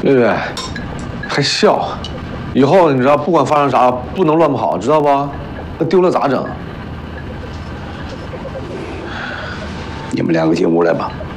月月，还笑？以后你知道，不管发生啥，不能乱跑，知道不？那丢了咋整？ 你们两个进屋来吧。